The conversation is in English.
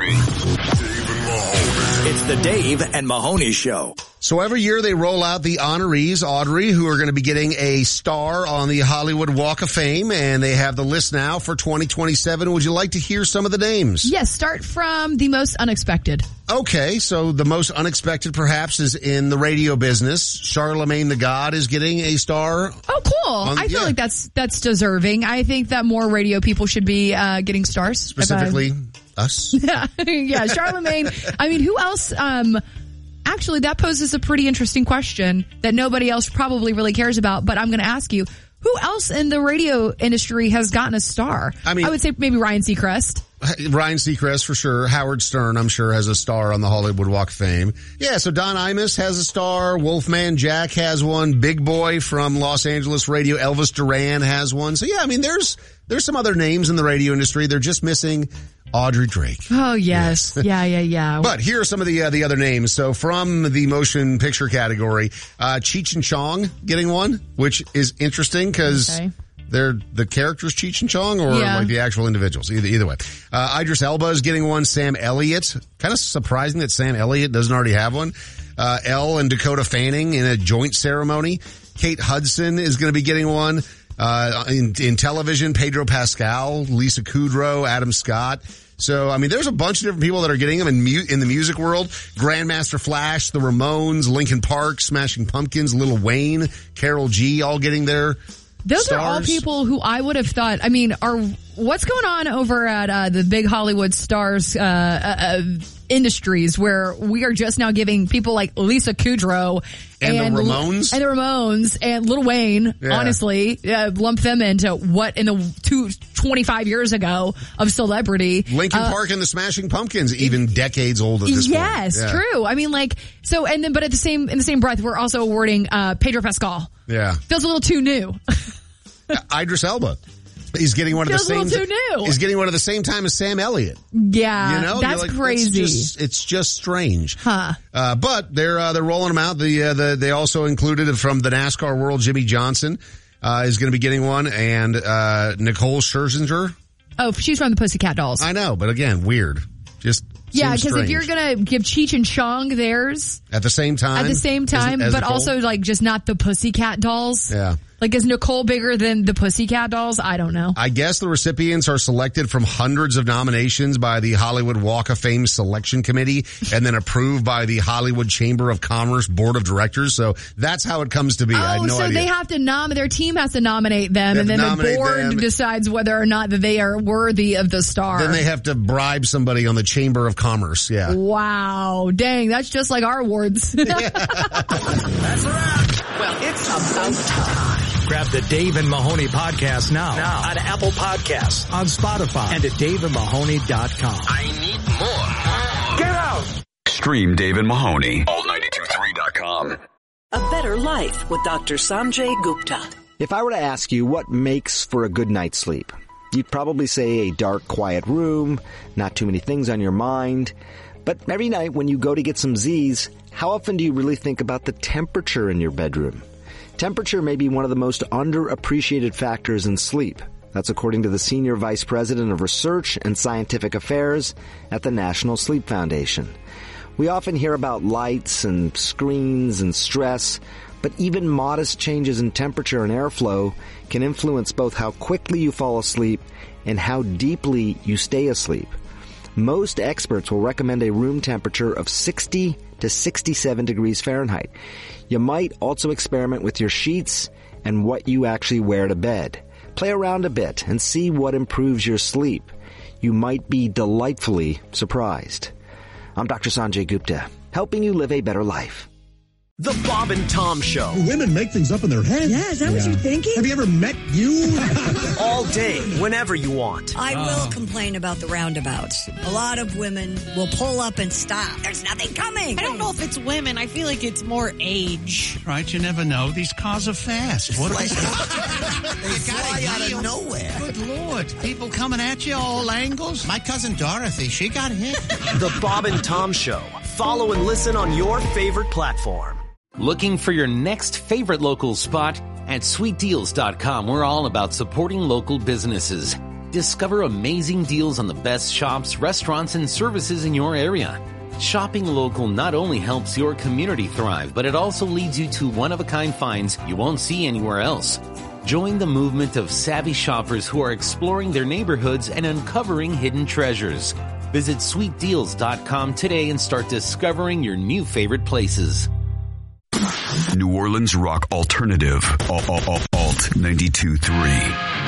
It's the Dave and Mahoney Show. So every year they roll out the honorees, Audrey, who are going to be getting a star on the Hollywood Walk of Fame, and they have the list now for 2027. Would you like to hear some of the names? Yes, start from the most unexpected. Okay, so the most unexpected perhaps is in the radio business. Charlemagne the God is getting a star. Oh, cool. I feel like that's deserving. I think that more radio people should be getting stars. Specifically us. Yeah, Charlemagne. I mean, who else? Actually, that poses a pretty interesting question that nobody else probably really cares about, but I'm going to ask you, who else in the radio industry has gotten a star? I would say maybe Ryan Seacrest. Ryan Seacrest for sure. Howard Stern, I'm sure, has a star on the Hollywood Walk of Fame. Yeah, so Don Imus has a star. Wolfman Jack has one. Big Boy from Los Angeles radio, Elvis Duran has one. So yeah, I mean, there's some other names in the radio industry. They're just missing Audrey Drake. Oh, yes. Yeah. But here are some of the other names. So from the motion picture category, Cheech and Chong getting one, which is interesting because they're the characters Cheech and Chong or like the actual individuals. Either way. Idris Elba is getting one. Sam Elliott. Kind of surprising that Sam Elliott doesn't already have one. Elle and Dakota Fanning in a joint ceremony. Kate Hudson is going to be getting one. In television, Pedro Pascal, Lisa Kudrow, Adam Scott. So, I mean, there's a bunch of different people that are getting them in the music world. Grandmaster Flash, the Ramones, Linkin Park, Smashing Pumpkins, Lil Wayne, Karol G, all getting their Those stars. are all people who I would have thought, I mean, what's going on over at the big Hollywood stars industries where we are just now giving people like Lisa Kudrow and the Ramones and Lil Wayne, honestly, lump them into what in the 25 years ago of celebrity. Linkin Park and the Smashing Pumpkins, even decades old at this point. Yes, true. I mean, like, so, and then, but in the same breath, we're also awarding Pedro Pascal. Yeah. Feels a little too new. Idris Elba. He's getting one of the same. Too new. He's getting one at the same time as Sam Elliott. Yeah, you know, that's crazy. It's just strange. Huh? But they're rolling them out. They also included from the NASCAR world. Jimmy Johnson is going to be getting one, and Nicole Scherzinger. Oh, she's from the Pussycat Dolls. I know, but again, weird. Just because if you're going to give Cheech and Chong theirs at the same time, as but Nicole? Also like just not the Pussycat Dolls. Yeah. Like, is Nicole bigger than the Pussycat Dolls? I don't know. I guess the recipients are selected from hundreds of nominations by the Hollywood Walk of Fame Selection Committee and then approved by the Hollywood Chamber of Commerce Board of Directors. So that's how it comes to be. I had no idea. They have to their team has to nominate them, and then the board decides whether or not that they are worthy of the star. Then they have to bribe somebody on the Chamber of Commerce. Yeah. Wow. Dang, that's just like our awards. That's a wrap. Well, it's about time. Grab the Dave and Mahoney podcast now on Apple Podcasts, on Spotify, and at daveandmahoney.com. I need more. Get out! Stream Dave and Mahoney. All923.com. A Better Life with Dr. Sanjay Gupta. If I were to ask you what makes for a good night's sleep, you'd probably say a dark, quiet room, not too many things on your mind. But every night when you go to get some Z's, how often do you really think about the temperature in your bedroom? Temperature may be one of the most underappreciated factors in sleep. That's according to the Senior Vice President of Research and Scientific Affairs at the National Sleep Foundation. We often hear about lights and screens and stress, but even modest changes in temperature and airflow can influence both how quickly you fall asleep and how deeply you stay asleep. Most experts will recommend a room temperature of 60 to 67 degrees Fahrenheit. You might also experiment with your sheets and what you actually wear to bed. Play around a bit and see what improves your sleep. You might be delightfully surprised. I'm Dr. Sanjay Gupta, helping you live a better life. The Bob and Tom Show. Women make things up in their heads. Yeah, is that what you're thinking? Have you ever met you? All day, whenever you want. I will complain about the roundabouts. A lot of women will pull up and stop. There's nothing coming. I don't know if it's women. I feel like it's more age. Right, you never know. These cars are fast. What are they fly out of nowhere. Good Lord. People coming at you all angles. My cousin Dorothy, she got hit. The Bob and Tom Show. Follow and listen on your favorite platform. Looking for your next favorite local spot? At sweetdeals.com, we're all about supporting local businesses. Discover amazing deals on the best shops, restaurants, and services in your area. Shopping local not only helps your community thrive, but it also leads you to one-of-a-kind finds you won't see anywhere else. Join the movement of savvy shoppers who are exploring their neighborhoods and uncovering hidden treasures. Visit sweetdeals.com today and start discovering your new favorite places. New Orleans rock alternative. Alt 92.3.